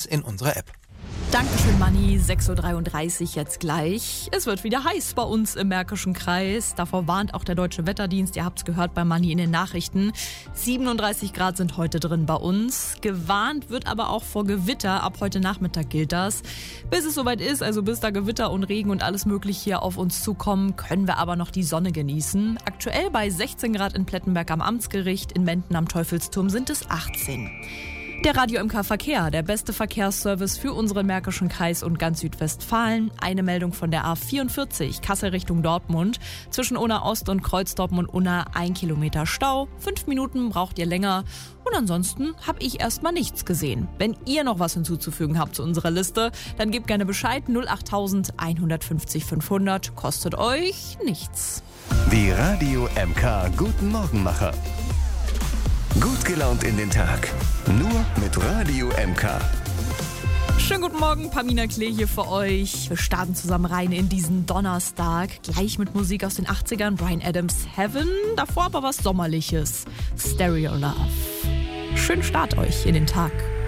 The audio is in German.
in unserer App. Dankeschön, Manni. 6.33 Uhr jetzt gleich. Es wird wieder heiß bei uns im Märkischen Kreis. Davor warnt auch der Deutsche Wetterdienst. Ihr habt's gehört bei Manni in den Nachrichten. 37 Grad sind heute drin bei uns. Gewarnt wird aber auch vor Gewitter. Ab heute Nachmittag gilt das. Bis es soweit ist, also bis da Gewitter und Regen und alles Mögliche hier auf uns zukommen, können wir aber noch die Sonne genießen. Aktuell bei 16 Grad in Plettenberg am Amtsgericht. In Menden am Teufelsturm sind es 18. Der Radio MK Verkehr, der beste Verkehrsservice für unseren Märkischen Kreis und ganz Südwestfalen. Eine Meldung von der A44, Kassel Richtung Dortmund. Zwischen Unna Ost und Kreuzdortmund-Unna 1 Kilometer Stau. 5 Minuten braucht ihr länger. Und ansonsten habe ich erstmal nichts gesehen. Wenn ihr noch was hinzuzufügen habt zu unserer Liste, dann gebt gerne Bescheid. 08000 150 500. Kostet euch nichts. Die Radio MK Guten Morgenmacher. Gut gelaunt in den Tag. Nur mit Radio MK. Schönen guten Morgen, Pamina Klee hier für euch. Wir starten zusammen rein in diesen Donnerstag. Gleich mit Musik aus den 80ern. Bryan Adams, Heaven. Davor aber was Sommerliches. Stereo Love. Schönen Start euch in den Tag.